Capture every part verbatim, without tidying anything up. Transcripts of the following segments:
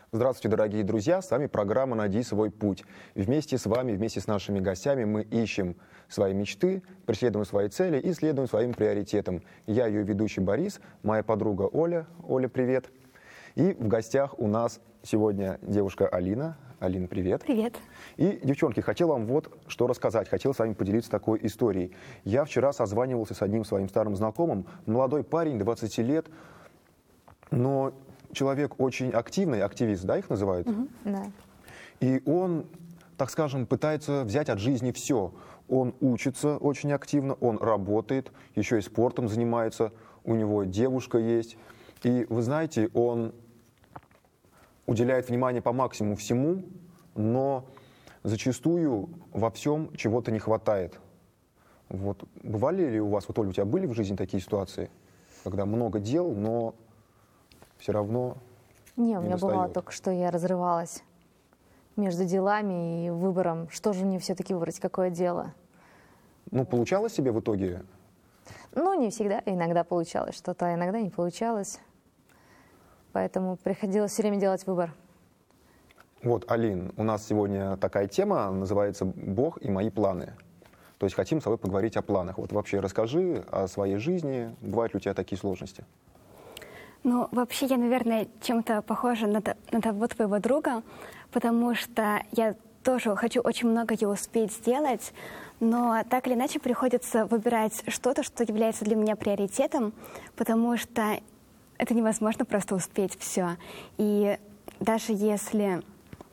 Здравствуйте, дорогие друзья! С вами программа «Найди свой путь». Вместе с вами, вместе с нашими гостями мы ищем свои мечты, преследуем свои цели и следуем своим приоритетам. Я ее ведущий Борис, моя подруга Оля. Оля, привет! И в гостях у нас сегодня девушка Алина. Алина, привет! Привет! И, девчонки, хотел вам вот что рассказать, хотел с вами поделиться такой историей. Я вчера созванивался с одним своим старым знакомым, молодой парень, двадцати лет, но человек очень активный, активист, да, их называют? Угу, да. И он, так скажем, пытается взять от жизни все. Он учится очень активно, он работает, еще и спортом занимается, у него девушка есть. И вы знаете, он уделяет внимание по максимуму всему, но зачастую во всем чего-то не хватает. Вот. Бывали ли у вас, вот, Оль, у тебя были в жизни такие ситуации, когда много дел, но все равно Не, у не меня достает? бывало только, что я разрывалась между делами и выбором, что же мне все-таки выбрать, какое дело. Ну, получалось себе в итоге? Ну, не всегда, иногда получалось что-то, а иногда не получалось. Поэтому приходилось все время делать выбор. Вот, Алин, у нас сегодня такая тема, называется «Бог и мои планы». То есть хотим с тобой поговорить о планах. Вот вообще расскажи о своей жизни, бывают ли у тебя такие сложности? Ну, вообще, я, наверное, чем-то похожа на, на того твоего друга, потому что я тоже хочу очень многое успеть сделать, но так или иначе приходится выбирать что-то, что является для меня приоритетом, потому что это невозможно просто успеть все. И даже если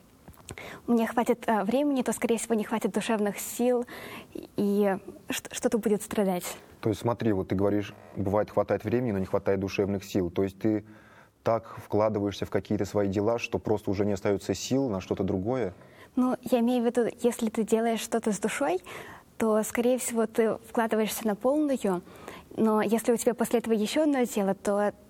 мне хватит а, времени, то, скорее всего, не хватит душевных сил, и что-то будет страдать. То есть смотри, вот ты говоришь, бывает хватает времени, но не хватает душевных сил. То есть ты так вкладываешься в какие-то свои дела, что просто уже не остается сил на что-то другое? Ну, я имею в виду, если ты делаешь что-то с душой, то, скорее всего, ты вкладываешься на полную, но если у тебя после этого еще одно дело, то